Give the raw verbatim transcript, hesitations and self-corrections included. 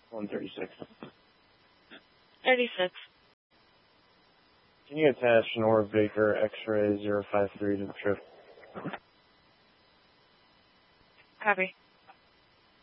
one thirty-six. thirty-six. Can you attach Nora Baker X-ray zero five three to the trip? Copy.